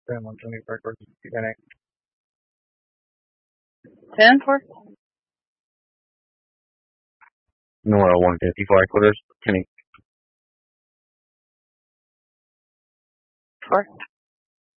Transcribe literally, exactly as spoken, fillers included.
ten, one twenty-five quarters, connect. ten for? Nora, one fifty-five quarters, connect. For?